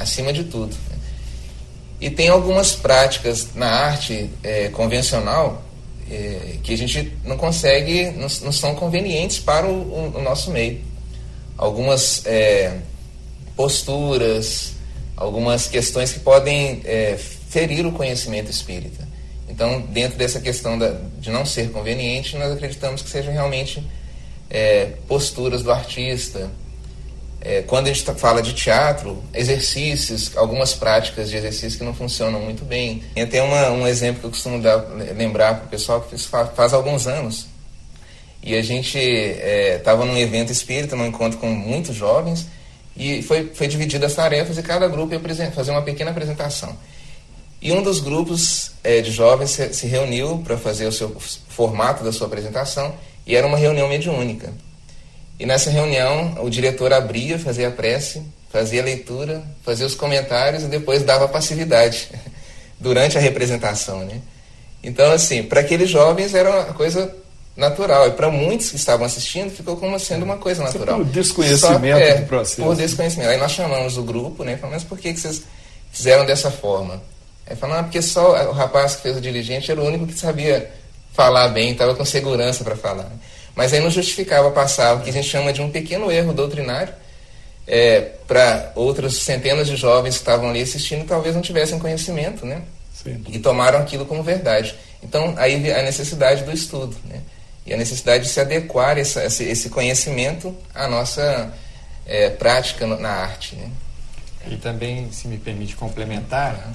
acima de tudo. E tem algumas práticas na arte convencional que a gente não consegue, não são convenientes para o nosso meio. Algumas posturas, algumas questões que podem ferir o conhecimento espírita. Então, dentro dessa questão de não ser conveniente, nós acreditamos que sejam realmente posturas do artista. Quando a gente fala de teatro, exercícios, algumas práticas de exercício que não funcionam muito bem. Tem até um exemplo que eu costumo lembrar para o pessoal, que faz alguns anos. E a gente estava num evento espírita, num encontro com muitos jovens, e foi dividida as tarefas e cada grupo ia fazer uma pequena apresentação. E um dos grupos de jovens se reuniu para fazer o seu formato da sua apresentação, e era uma reunião mediúnica. E nessa reunião, o diretor abria, fazia a prece, fazia a leitura, fazia os comentários e depois dava passividade durante a representação, né? Então, assim, para aqueles jovens era uma coisa natural. E para muitos que estavam assistindo, ficou como sendo uma coisa natural. Por desconhecimento do processo. Por desconhecimento. Aí nós chamamos o grupo, né? Falamos, mas por que vocês fizeram dessa forma? Aí falaram, porque só o rapaz que fez o dirigente era o único que sabia falar bem, estava com segurança para falar. Mas aí não justificava passar o que a gente chama de um pequeno erro doutrinário para outras centenas de jovens que estavam ali assistindo, talvez não tivessem conhecimento, né? Sim. E tomaram aquilo como verdade. Então, aí a necessidade do estudo, né? E a necessidade de se adequar esse conhecimento à nossa prática na arte, né? E também, se me permite complementar,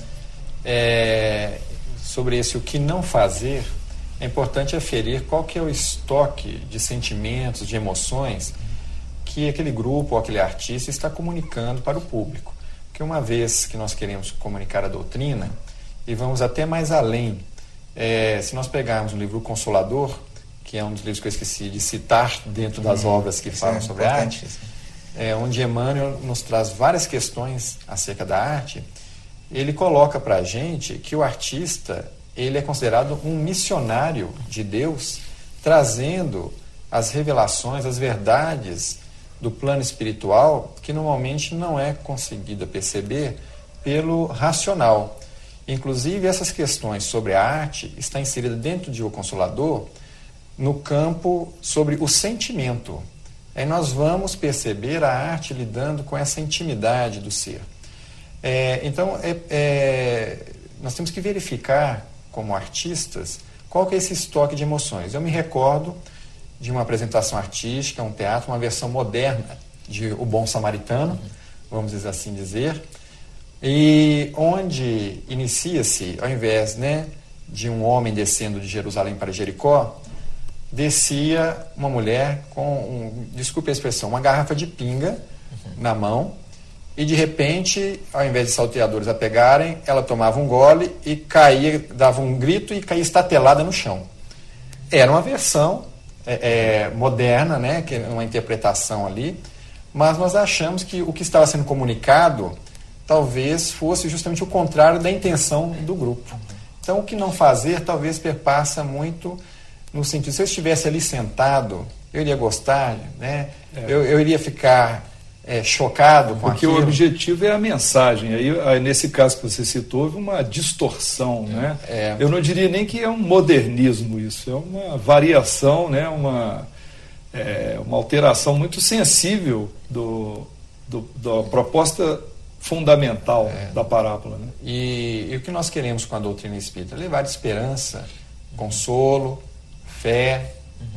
sobre o que não fazer, é importante aferir qual que é o estoque de sentimentos, de emoções que aquele grupo ou aquele artista está comunicando para o público. Porque uma vez que nós queremos comunicar a doutrina, e vamos até mais além, se nós pegarmos o livro Consolador, que é um dos livros que eu esqueci de citar dentro das obras que falam sobre a arte, onde Emmanuel nos traz várias questões acerca da arte, ele coloca para a gente que o artista ele é considerado um missionário de Deus, trazendo as revelações, as verdades do plano espiritual que normalmente não é conseguida perceber pelo racional. Inclusive, essas questões sobre a arte estão inseridas dentro de O Consolador no campo sobre o sentimento. Aí nós vamos perceber a arte lidando com essa intimidade do ser. Então, nós temos que verificar, como artistas, qual que é esse estoque de emoções. Eu me recordo de uma apresentação artística, um teatro, uma versão moderna de O Bom Samaritano, vamos assim dizer, e onde inicia-se, ao invés de um homem descendo de Jerusalém para Jericó, descia uma mulher com, desculpe a expressão, uma garrafa de pinga na mão, e de repente, ao invés de salteadores a pegarem, ela tomava um gole e caía, dava um grito e caía estatelada no chão. Era uma versão moderna, que é uma interpretação ali, mas nós achamos que o que estava sendo comunicado talvez fosse justamente o contrário da intenção do grupo. Então, o que não fazer talvez perpassa muito no sentido, se eu estivesse ali sentado, eu iria gostar, eu iria ficar chocado com porque aquilo. O objetivo é a mensagem. Aí, nesse caso que você citou, houve uma distorção. Eu não diria nem que é um modernismo isso, é uma variação, uma alteração muito sensível da proposta fundamental da parábola. E o que nós queremos com a doutrina espírita? Levar esperança, consolo, fé,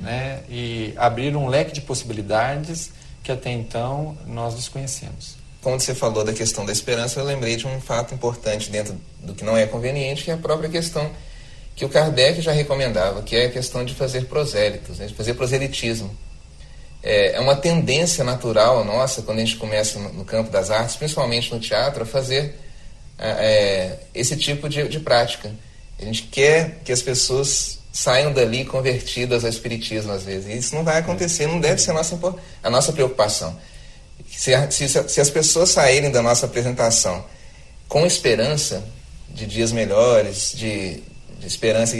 e abrir um leque de possibilidades que até então nós desconhecemos. Quando você falou da questão da esperança, eu lembrei de um fato importante dentro do que não é conveniente, que é a própria questão que o Kardec já recomendava, que é a questão de fazer prosélitos, de fazer proselitismo. É uma tendência natural nossa, quando a gente começa no campo das artes, principalmente no teatro, a fazer esse tipo de prática. A gente quer que as pessoas saiam dali convertidas ao espiritismo, às vezes. E isso não vai acontecer, não deve ser a nossa preocupação. Se as pessoas saírem da nossa apresentação com esperança de dias melhores, de esperança,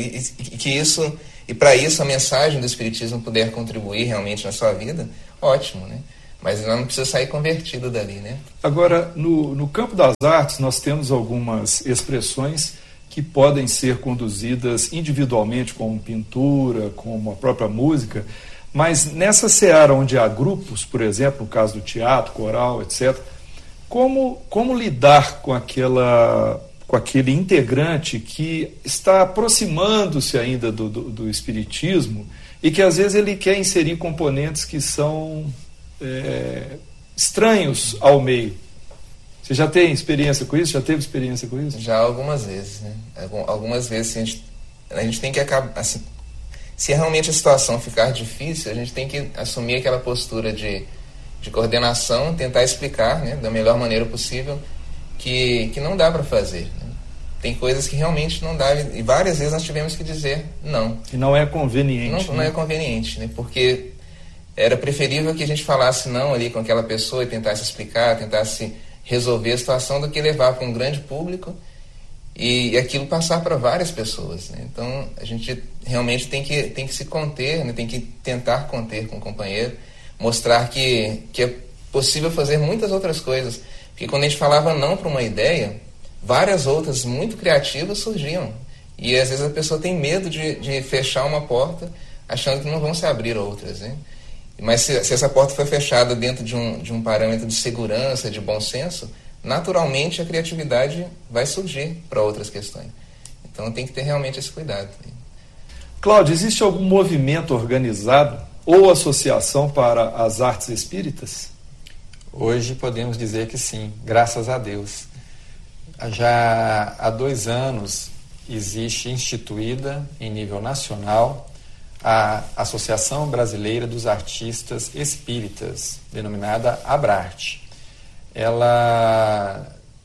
e para isso a mensagem do espiritismo puder contribuir realmente na sua vida, ótimo, mas não precisa sair convertido dali, né? Agora, no campo das artes, nós temos algumas expressões que podem ser conduzidas individualmente, como pintura, como a própria música, mas nessa seara onde há grupos, por exemplo, no caso do teatro, coral, etc., como lidar com aquele integrante que está aproximando-se ainda do espiritismo e que às vezes ele quer inserir componentes que são estranhos ao meio? Você já tem experiência com isso? Já teve experiência com isso? Já algumas vezes, né? Algumas vezes a gente tem que acabar, assim, se realmente a situação ficar difícil, a gente tem que assumir aquela postura de coordenação, tentar explicar, né, da melhor maneira possível que não dá para fazer, né? Tem coisas que realmente não dá, e várias vezes nós tivemos que dizer não. Que não é conveniente. Não é conveniente, né? Porque era preferível que a gente falasse não ali com aquela pessoa e tentasse explicar, tentasse resolver a situação, do que levar para um grande público e aquilo passar para várias pessoas, né? Então a gente realmente tem que se conter, né? Tem que tentar conter com o companheiro, mostrar que é possível fazer muitas outras coisas, porque quando a gente falava não para uma ideia, várias outras muito criativas surgiam, e às vezes a pessoa tem medo de fechar uma porta achando que não vão se abrir outras, né? Mas se essa porta for fechada dentro de um parâmetro de segurança, de bom senso, naturalmente a criatividade vai surgir para outras questões. Então tem que ter realmente esse cuidado. Cláudio, existe algum movimento organizado ou associação para as artes espíritas? Hoje podemos dizer que sim, graças a Deus. Já há 2 anos existe instituída em nível nacional a Associação Brasileira dos Artistas Espíritas, denominada ABRARTE. Ela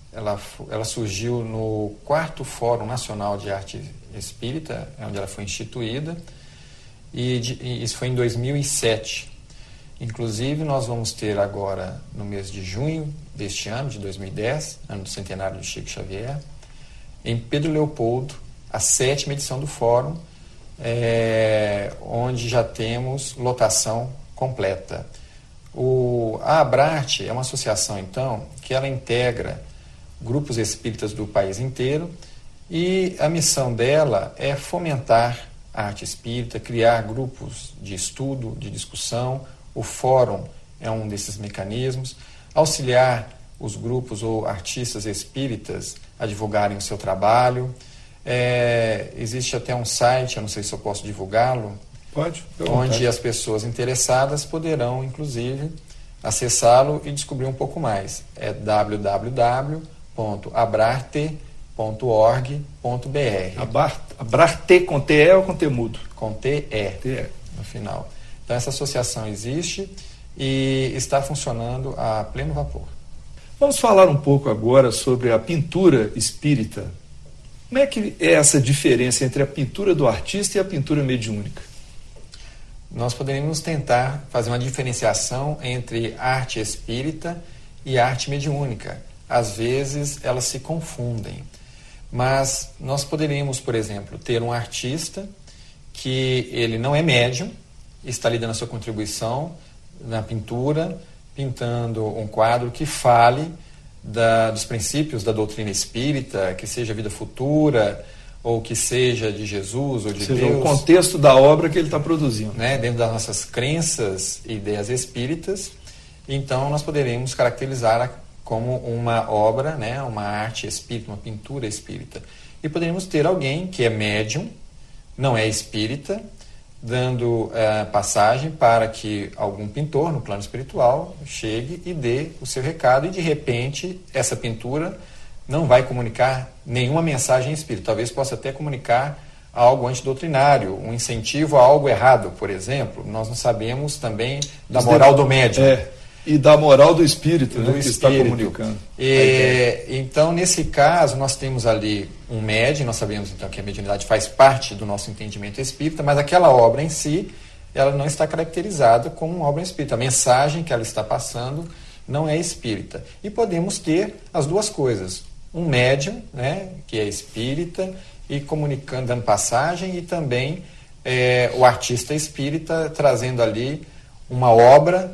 surgiu no 4º Fórum Nacional de Arte Espírita, onde ela foi instituída, e isso foi em 2007. Inclusive, nós vamos ter agora, no mês de junho deste ano, de 2010, ano do centenário de Chico Xavier, em Pedro Leopoldo, a 7ª edição do Fórum, onde já temos lotação completa. A ABRARTE é uma associação, então, que ela integra grupos espíritas do país inteiro, e a missão dela é fomentar a arte espírita, criar grupos de estudo, de discussão. O fórum é um desses mecanismos, auxiliar os grupos ou artistas espíritas a divulgarem o seu trabalho. Existe até um site, eu não sei se eu posso divulgá-lo, pode, onde as pessoas interessadas poderão, inclusive, acessá-lo e descobrir um pouco mais. É www.abrarte.org.br. Abrarte com TE ou com T mudo? Com TE, no final. Então essa associação existe e está funcionando a pleno vapor. Vamos falar um pouco agora sobre a pintura espírita. Como é que é essa diferença entre a pintura do artista e a pintura mediúnica? Nós poderíamos tentar fazer uma diferenciação entre arte espírita e arte mediúnica. Às vezes elas se confundem, mas nós poderíamos, por exemplo, ter um artista que ele não é médium, está ali dando a sua contribuição na pintura, pintando um quadro que fale dos princípios da doutrina espírita, que seja vida futura, ou que seja de Jesus ou de Deus. Ou seja, o contexto da obra que ele está produzindo. Né, dentro das nossas crenças e ideias espíritas. Então, nós poderíamos caracterizar como uma obra, né, uma arte espírita, uma pintura espírita. E poderíamos ter alguém que é médium, não é espírita, dando passagem para que algum pintor no plano espiritual chegue e dê o seu recado, e de repente essa pintura não vai comunicar nenhuma mensagem espírita, talvez possa até comunicar algo antidoutrinário, um incentivo a algo errado, por exemplo. Nós não sabemos também da moral do médium. E da moral do espírito, né, que está comunicando. Então, nesse caso, nós temos ali um médium, nós sabemos então que a mediunidade faz parte do nosso entendimento espírita, mas aquela obra em si, ela não está caracterizada como uma obra espírita. A mensagem que ela está passando não é espírita. E podemos ter as duas coisas. Um médium, né, que é espírita, e comunicando, dando passagem, e também o artista espírita trazendo ali uma obra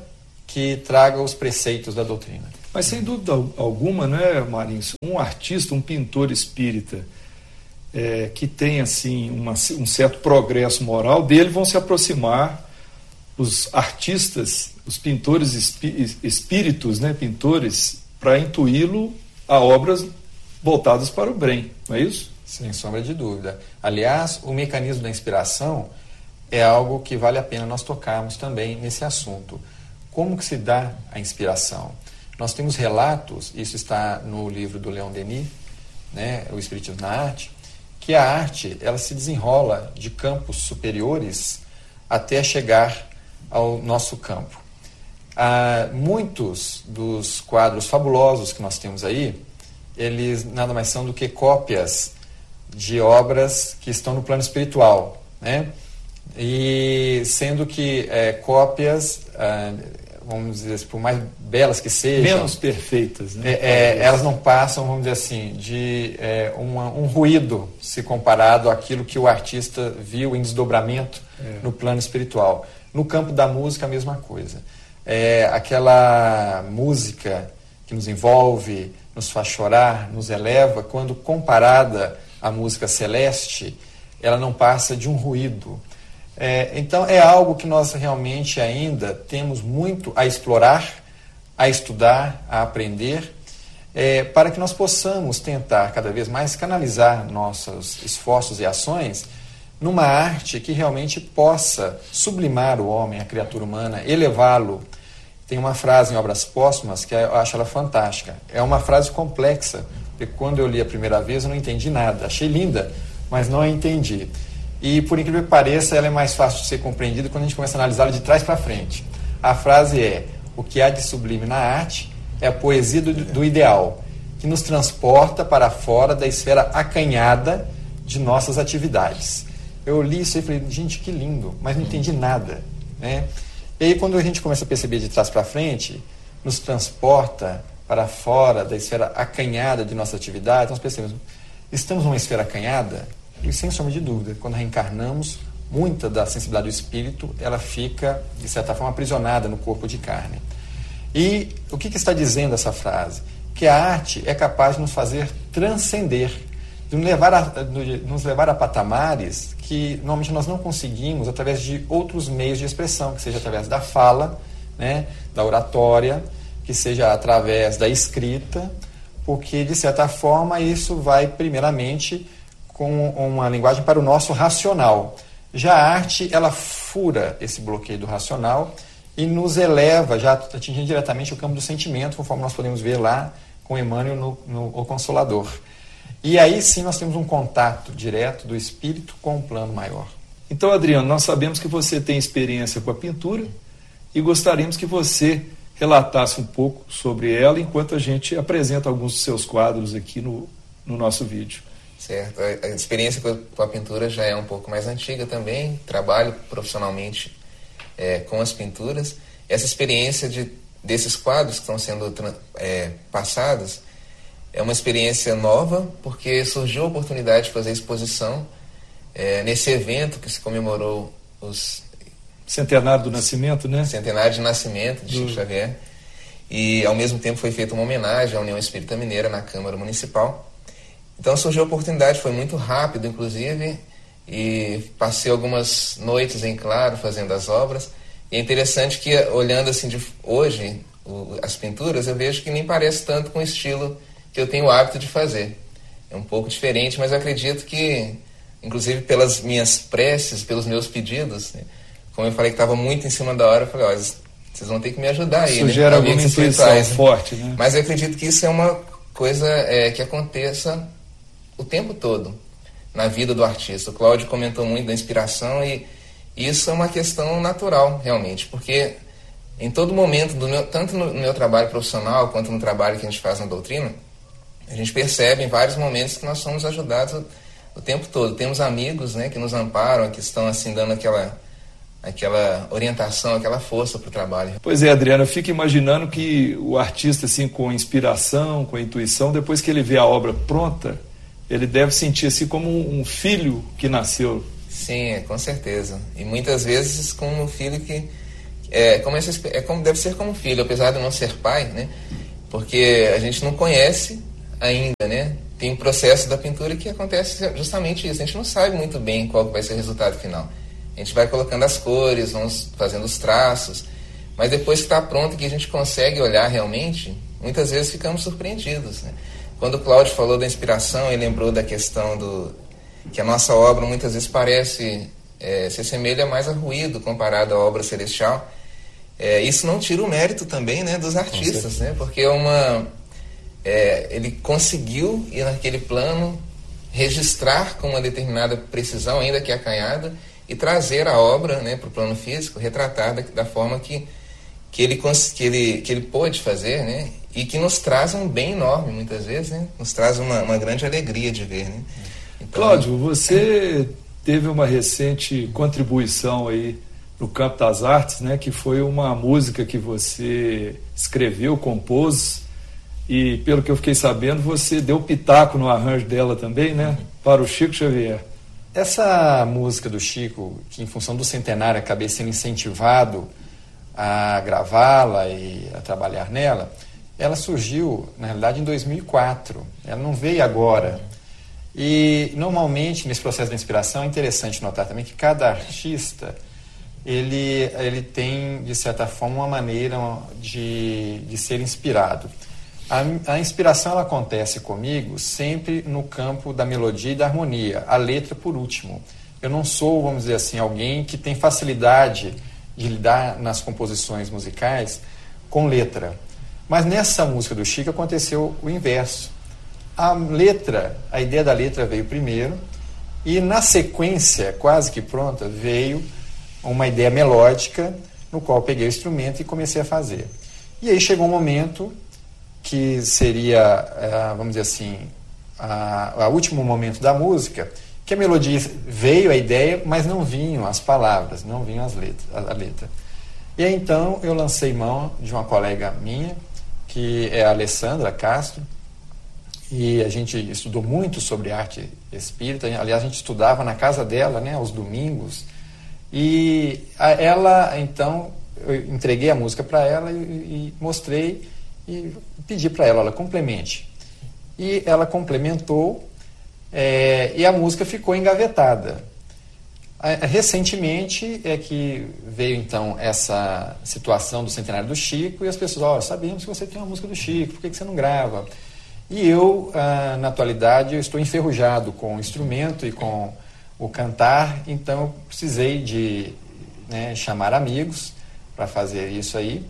que traga os preceitos da doutrina. Mas sem dúvida alguma, né, Marins, um artista, um pintor espírita que tem assim um certo progresso moral, dele vão se aproximar os artistas, os pintores espíritos, né, pintores, para intuí-lo a obras voltadas para o bem, não é isso? Sem sombra de dúvida. Aliás, o mecanismo da inspiração é algo que vale a pena nós tocarmos também nesse assunto. Como que se dá a inspiração? Nós temos relatos, isso está no livro do Leon Denis, né, O Espiritismo na Arte, que a arte ela se desenrola de campos superiores até chegar ao nosso campo. Muitos dos quadros fabulosos que nós temos aí, eles nada mais são do que cópias de obras que estão no plano espiritual, né? E sendo que cópias, vamos dizer, por mais belas que sejam, menos perfeitas, né? Elas não passam, vamos dizer assim, de um ruído se comparado àquilo que o artista viu em desdobramento no plano espiritual. No campo da música, a mesma coisa. Aquela música que nos envolve, nos faz chorar, nos eleva, quando comparada à música celeste, ela não passa de um ruído. Então é algo que nós realmente ainda temos muito a explorar, a estudar, a aprender, para que nós possamos tentar cada vez mais canalizar nossos esforços e ações numa arte que realmente possa sublimar o homem, a criatura humana, elevá-lo. Tem uma frase em Obras Póstumas que eu acho ela fantástica. É uma frase complexa, porque quando eu li a primeira vez eu não entendi nada. Achei linda, mas não a entendi. E, por incrível que pareça, ela é mais fácil de ser compreendida quando a gente começa a analisá-la de trás para frente. A frase é: o que há de sublime na arte é a poesia do ideal, que nos transporta para fora da esfera acanhada de nossas atividades. Eu li isso e falei, gente, que lindo, mas não entendi nada, né? E aí, quando a gente começa a perceber de trás para frente, nos transporta para fora da esfera acanhada de nossas atividades, nós percebemos, estamos numa esfera acanhada. E sem sombra de dúvida, quando reencarnamos, muita da sensibilidade do espírito, ela fica, de certa forma, aprisionada no corpo de carne. E o que está dizendo essa frase? Que a arte é capaz de nos fazer transcender, de nos levar a patamares que normalmente nós não conseguimos através de outros meios de expressão, que seja através da fala, né, da oratória, que seja através da escrita, porque, de certa forma, isso vai, primeiramente, com uma linguagem para o nosso racional. Já a arte, ela fura esse bloqueio do racional e nos eleva, já atingindo diretamente o campo do sentimento, conforme nós podemos ver lá com Emmanuel no O Consolador. E aí sim nós temos um contato direto do espírito com o plano maior. Então, Adriano, nós sabemos que você tem experiência com a pintura e gostaríamos que você relatasse um pouco sobre ela enquanto a gente apresenta alguns dos seus quadros aqui no nosso vídeo. Certo. A experiência com a pintura já é um pouco mais antiga também. Trabalho profissionalmente com as pinturas. Essa experiência desses quadros que estão sendo passados é uma experiência nova, porque surgiu a oportunidade de fazer exposição nesse evento que se comemorou os... Centenário do Nascimento, né? Centenário de Nascimento de Chico Xavier. E, ao mesmo tempo, foi feita uma homenagem à União Espírita Mineira na Câmara Municipal. Então, surgiu a oportunidade, foi muito rápido, inclusive, e passei algumas noites em claro fazendo as obras. E é interessante que, olhando assim de hoje, as pinturas, eu vejo que nem parece tanto com o estilo que eu tenho o hábito de fazer. É um pouco diferente, mas eu acredito que, inclusive pelas minhas preces, pelos meus pedidos, né, como eu falei que estava muito em cima da hora, eu falei, olha, vocês vão ter que me ajudar aí. Isso gera alguma intuição forte, né? Mas eu acredito que isso é uma coisa que aconteça o tempo todo na vida do artista. O Cláudio comentou muito da inspiração e isso é uma questão natural, realmente, porque em todo momento, tanto no meu trabalho profissional quanto no trabalho que a gente faz na doutrina, a gente percebe em vários momentos que nós somos ajudados o tempo todo. Temos amigos, né, que nos amparam, que estão assim dando aquela orientação, aquela força para o trabalho. Pois é, Adriano, eu fico imaginando que o artista, assim, com inspiração, com intuição, depois que ele vê a obra pronta, ele deve sentir assim como um filho que nasceu. Sim, com certeza. E muitas vezes como um filho que como deve ser como filho, apesar de não ser pai, né? Porque a gente não conhece ainda, né? Tem um processo da pintura que acontece justamente isso. A gente não sabe muito bem qual vai ser o resultado final. A gente vai colocando as cores, vamos fazendo os traços, mas depois que está pronto, que a gente consegue olhar realmente, muitas vezes ficamos surpreendidos, né? Quando o Cláudio falou da inspiração, ele lembrou da questão que a nossa obra muitas vezes parece se assemelha mais a ruído comparado à obra celestial. Isso não tira o mérito também, né, dos artistas, né? Porque ele conseguiu ir naquele plano, registrar com uma determinada precisão, ainda que acanhada, e trazer a obra, né, para o plano físico, retratar da forma que ele pôde fazer, né, e que nos traz um bem enorme, muitas vezes, né, nos traz uma grande alegria de ver, né. Então, Cláudio, você teve uma recente contribuição aí no campo das artes, né, que foi uma música que você escreveu, compôs, e pelo que eu fiquei sabendo, você deu pitaco no arranjo dela também, né, para o Chico Xavier. Essa música do Chico, que em função do centenário acabei sendo incentivado a gravá-la e a trabalhar nela, ela surgiu, na realidade, em 2004. Ela não veio agora. E, normalmente, nesse processo de inspiração, é interessante notar também que cada artista, ele tem, de certa forma, uma maneira de ser inspirado. A inspiração ela acontece comigo sempre no campo da melodia e da harmonia, a letra por último. Eu não sou, vamos dizer assim, alguém que tem facilidade de lidar nas composições musicais com letra. Mas nessa música do Chico aconteceu o inverso. A ideia da letra veio primeiro e na sequência, quase que pronta, veio uma ideia melódica no qual eu peguei o instrumento e comecei a fazer. E aí chegou um momento que seria, vamos dizer assim, o último momento da música, que a melodia veio, a ideia, mas não vinham as palavras, não vinham a letra. E aí então eu lancei mão de uma colega minha, que é a Alessandra Castro, e a gente estudou muito sobre arte espírita. Aliás, a gente estudava na casa dela, né, aos domingos, e ela, então, eu entreguei a música para ela e mostrei e pedi para ela complemente. E ela complementou, e a música ficou engavetada. Recentemente é que veio então essa situação do centenário do Chico, e as pessoas, sabemos que você tem uma música do Chico, por que você não grava? E eu, na atualidade, eu estou enferrujado com o instrumento e com o cantar, então eu precisei de chamar amigos para fazer isso aí.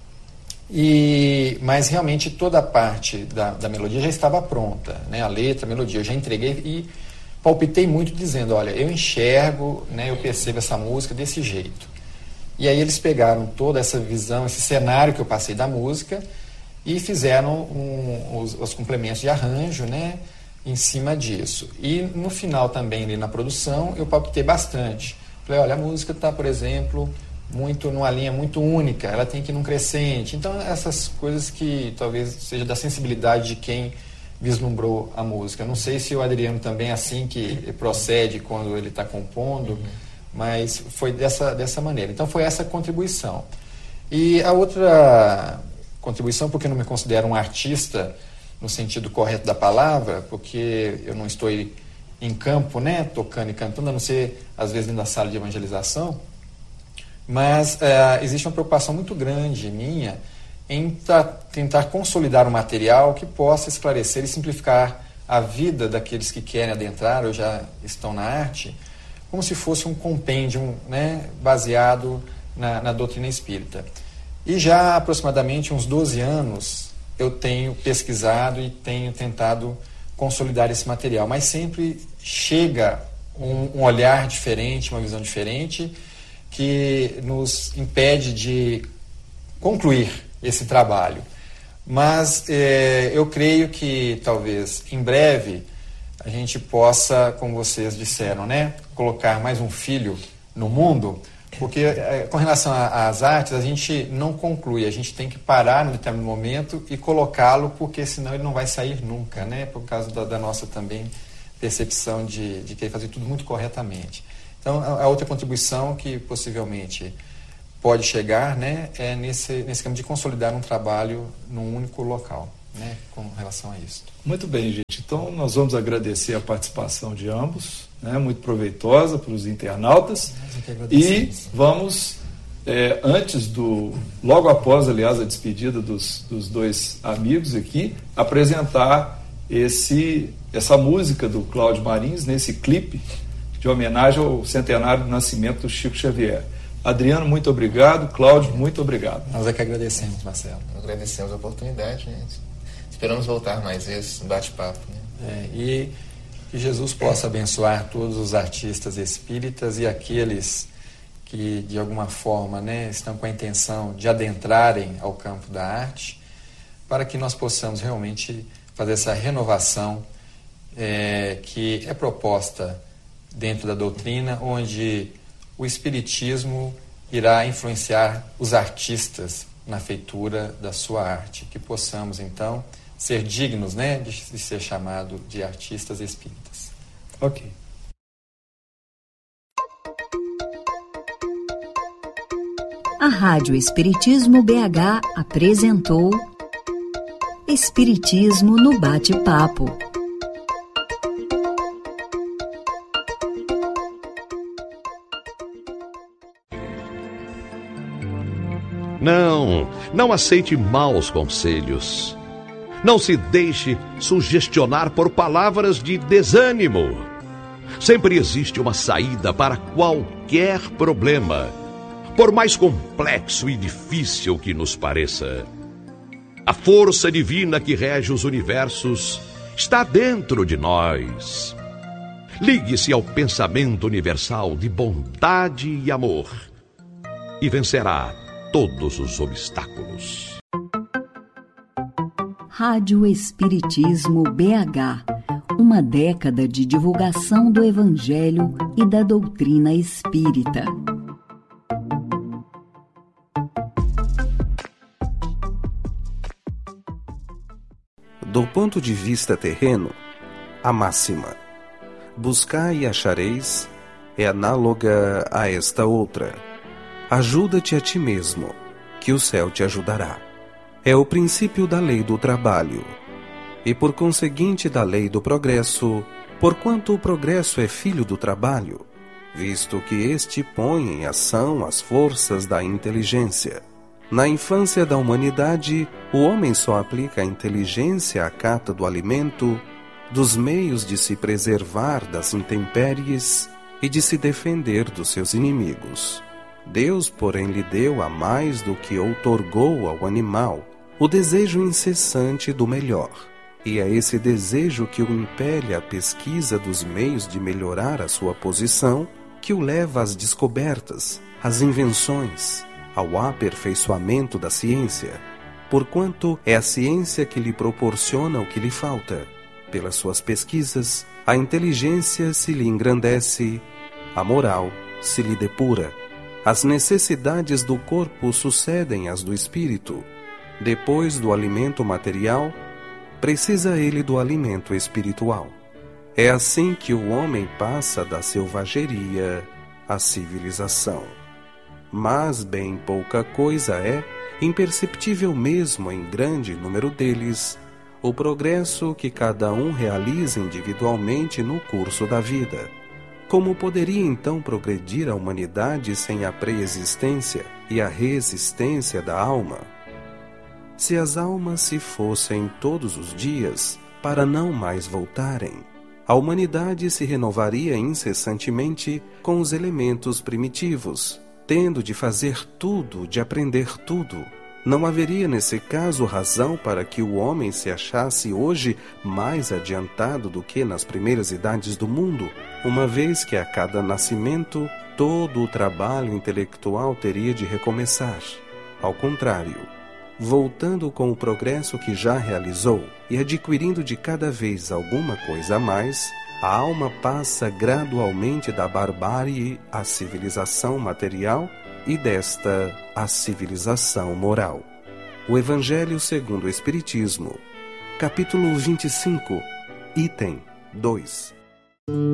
Mas realmente toda a parte da melodia já estava pronta, né? A letra, a melodia, eu já entreguei e palpitei muito dizendo, olha, eu enxergo, eu percebo essa música desse jeito. E aí eles pegaram toda essa visão, esse cenário que eu passei da música e fizeram os complementos de arranjo, em cima disso. E no final também, ali na produção, eu palpitei bastante. Falei, olha, a música está, por exemplo, muito numa linha muito única, ela tem que ir num crescente. Então, essas coisas que talvez seja da sensibilidade de quem vislumbrou a música. Não sei se o Adriano também é assim que procede quando ele está compondo, mas foi dessa maneira. Então, foi essa contribuição. E a outra contribuição, porque eu não me considero um artista no sentido correto da palavra, porque eu não estou em campo, tocando e cantando, a não ser, às vezes, dentro da sala de evangelização, mas existe uma preocupação muito grande minha em tentar consolidar um material que possa esclarecer e simplificar a vida daqueles que querem adentrar ou já estão na arte, como se fosse um compêndio, baseado na doutrina espírita. E já há aproximadamente uns 12 anos eu tenho pesquisado e tenho tentado consolidar esse material, mas sempre chega um olhar diferente, uma visão diferente, que nos impede de concluir esse trabalho. Mas eu creio que talvez em breve a gente possa, como vocês disseram, colocar mais um filho no mundo, porque com relação às artes a gente não conclui, a gente tem que parar num determinado momento e colocá-lo, porque senão ele não vai sair nunca, por causa da nossa também percepção de querer fazer tudo muito corretamente. Então, a outra contribuição que possivelmente pode chegar, né, nesse caminho de consolidar um trabalho num único local, né, com relação a isso. Muito bem, gente. Então, nós vamos agradecer a participação de ambos, né, muito proveitosa para os internautas. E vamos, logo após, aliás, a despedida dos dois amigos aqui, apresentar essa música do Cláudio Marins, nesse clipe de homenagem ao centenário do nascimento do Chico Xavier. Adriano, muito obrigado. Cláudio, muito obrigado. Nós é que agradecemos, Marcelo. Agradecemos a oportunidade, né? Esperamos voltar mais vezes, bate-papo. Né? E que Jesus possa abençoar todos os artistas espíritas e aqueles que, de alguma forma, né, estão com a intenção de adentrarem ao campo da arte, para que nós possamos realmente fazer essa renovação que é proposta dentro da doutrina, onde o Espiritismo irá influenciar os artistas na feitura da sua arte. Que possamos, então, ser dignos, né, de ser chamado de artistas espíritas. Ok. A Rádio Espiritismo BH apresentou Espiritismo no Bate-Papo. Não aceite maus conselhos. Não se deixe sugestionar por palavras de desânimo. Sempre existe uma saída para qualquer problema, por mais complexo e difícil que nos pareça. A força divina que rege os universos está dentro de nós. Ligue-se ao pensamento universal de bondade e amor e vencerá todos os obstáculos. Rádio Espiritismo BH, uma década de divulgação do Evangelho e da doutrina espírita. Do ponto de vista terreno, a máxima "buscai e achareis" é análoga a esta outra: ajuda-te a ti mesmo, que o céu te ajudará. É o princípio da lei do trabalho, e por conseguinte da lei do progresso, porquanto o progresso é filho do trabalho, visto que este põe em ação as forças da inteligência. Na infância da humanidade, o homem só aplica a inteligência à cata do alimento, dos meios de se preservar das intempéries e de se defender dos seus inimigos. Deus, porém, lhe deu a mais do que outorgou ao animal, o desejo incessante do melhor. E é esse desejo que o impele à pesquisa dos meios de melhorar a sua posição, que o leva às descobertas, às invenções, ao aperfeiçoamento da ciência, porquanto é a ciência que lhe proporciona o que lhe falta. Pelas suas pesquisas, a inteligência se lhe engrandece, a moral se lhe depura. As necessidades do corpo sucedem às do espírito. Depois do alimento material, precisa ele do alimento espiritual. É assim que o homem passa da selvageria à civilização. Mas bem pouca coisa é, imperceptível mesmo em grande número deles, o progresso que cada um realiza individualmente no curso da vida. Como poderia então progredir a humanidade sem a preexistência e a resistência da alma? Se as almas se fossem todos os dias para não mais voltarem, a humanidade se renovaria incessantemente com os elementos primitivos, tendo de fazer tudo, de aprender tudo. Não haveria nesse caso razão para que o homem se achasse hoje mais adiantado do que nas primeiras idades do mundo, uma vez que a cada nascimento todo o trabalho intelectual teria de recomeçar. Ao contrário, voltando com o progresso que já realizou e adquirindo de cada vez alguma coisa a mais, a alma passa gradualmente da barbárie à civilização material e desta à civilização moral. O Evangelho segundo o Espiritismo, capítulo 25, item 2.